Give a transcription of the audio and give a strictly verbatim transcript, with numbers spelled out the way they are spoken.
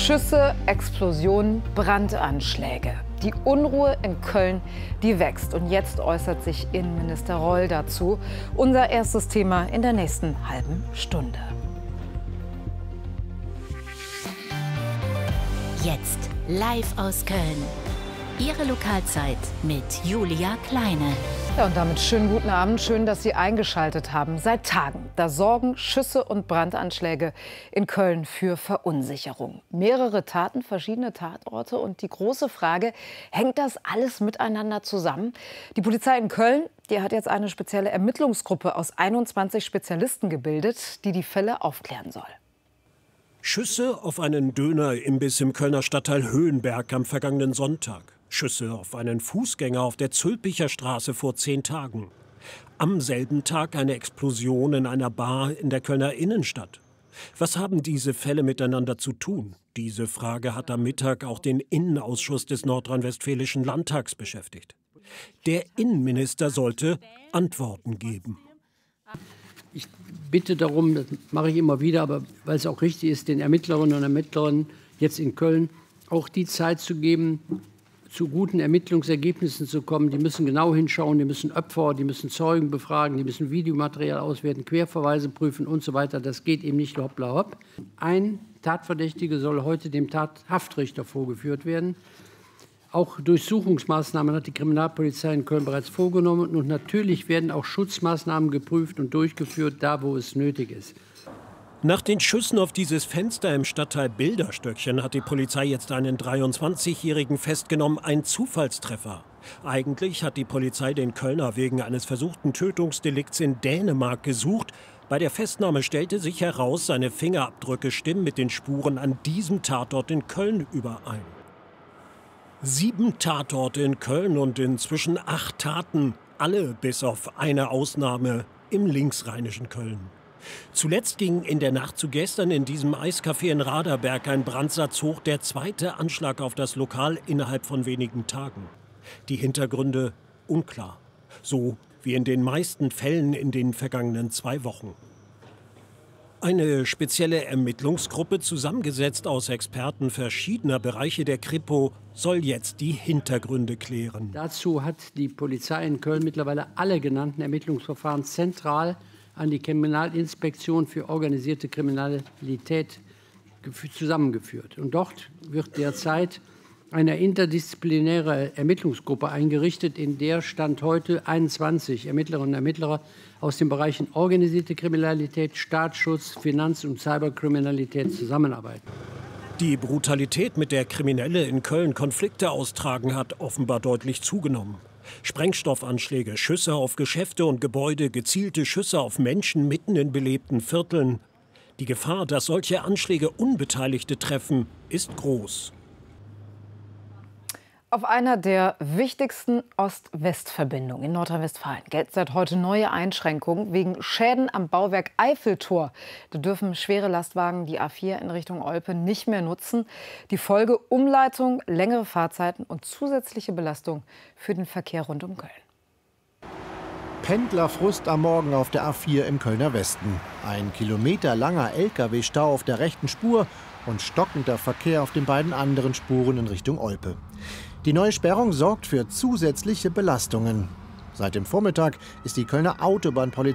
Schüsse, Explosionen, Brandanschläge. Die Unruhe in Köln, die wächst. Und jetzt äußert sich Innenminister Reul dazu. Unser erstes Thema in der nächsten halben Stunde. Jetzt live aus Köln. Ihre Lokalzeit mit Julia Kleine. Ja, und damit schönen guten Abend. Schön, dass Sie eingeschaltet haben. Seit Tagen, da sorgen Schüsse und Brandanschläge in Köln für Verunsicherung. Mehrere Taten, verschiedene Tatorte. Und die große Frage, hängt das alles miteinander zusammen? Die Polizei in Köln, die hat jetzt eine spezielle Ermittlungsgruppe aus einundzwanzig Spezialisten gebildet, die die Fälle aufklären soll. Schüsse auf einen Dönerimbiss im Kölner Stadtteil Höhenberg am vergangenen Sonntag. Schüsse auf einen Fußgänger auf der Zülpicher Straße vor zehn Tagen. Am selben Tag eine Explosion in einer Bar in der Kölner Innenstadt. Was haben diese Fälle miteinander zu tun? Diese Frage hat am Mittag auch den Innenausschuss des Nordrhein-Westfälischen Landtags beschäftigt. Der Innenminister sollte Antworten geben. Ich bitte darum, das mache ich immer wieder, aber weil es auch richtig ist, den Ermittlerinnen und Ermittlern jetzt in Köln auch die Zeit zu geben, zu guten Ermittlungsergebnissen zu kommen. Die müssen genau hinschauen, die müssen Opfer, die müssen Zeugen befragen, die müssen Videomaterial auswerten, Querverweise prüfen und so weiter. Das geht eben nicht hoppla hopp. Ein Tatverdächtiger soll heute dem Tathaftrichter vorgeführt werden. Auch Durchsuchungsmaßnahmen hat die Kriminalpolizei in Köln bereits vorgenommen. Und natürlich werden auch Schutzmaßnahmen geprüft und durchgeführt, da wo es nötig ist. Nach den Schüssen auf dieses Fenster im Stadtteil Bilderstöckchen hat die Polizei jetzt einen dreiundzwanzigjährigen festgenommen, ein Zufallstreffer. Eigentlich hat die Polizei den Kölner wegen eines versuchten Tötungsdelikts in Dänemark gesucht. Bei der Festnahme stellte sich heraus, seine Fingerabdrücke stimmen mit den Spuren an diesem Tatort in Köln überein. Sieben Tatorte in Köln und inzwischen acht Taten, alle bis auf eine Ausnahme im linksrheinischen Köln. Zuletzt ging in der Nacht zu gestern in diesem Eiscafé in Raderberg ein Brandsatz hoch, der zweite Anschlag auf das Lokal innerhalb von wenigen Tagen. Die Hintergründe unklar, so wie in den meisten Fällen in den vergangenen zwei Wochen. Eine spezielle Ermittlungsgruppe, zusammengesetzt aus Experten verschiedener Bereiche der Kripo, soll jetzt die Hintergründe klären. Dazu hat die Polizei in Köln mittlerweile alle genannten Ermittlungsverfahren zentral an die Kriminalinspektion für organisierte Kriminalität zusammengeführt. Und dort wird derzeit eine interdisziplinäre Ermittlungsgruppe eingerichtet, in der Stand heute einundzwanzig Ermittlerinnen und Ermittler aus den Bereichen organisierte Kriminalität, Staatsschutz, Finanz- und Cyberkriminalität zusammenarbeiten. Die Brutalität, mit der Kriminelle in Köln Konflikte austragen, hat offenbar deutlich zugenommen. Sprengstoffanschläge, Schüsse auf Geschäfte und Gebäude, gezielte Schüsse auf Menschen mitten in belebten Vierteln. Die Gefahr, dass solche Anschläge Unbeteiligte treffen, ist groß. Auf einer der wichtigsten Ost-West-Verbindungen in Nordrhein-Westfalen gelten seit heute neue Einschränkungen wegen Schäden am Bauwerk Eiffeltor. Da dürfen schwere Lastwagen die A vier in Richtung Olpe nicht mehr nutzen. Die Folge: Umleitung, längere Fahrzeiten und zusätzliche Belastung für den Verkehr rund um Köln. Pendlerfrust am Morgen auf der A vier im Kölner Westen. Ein kilometerlanger L K W-Stau auf der rechten Spur und stockender Verkehr auf den beiden anderen Spuren in Richtung Olpe. Die neue Sperrung sorgt für zusätzliche Belastungen. Seit dem Vormittag ist die Kölner Autobahnpolizei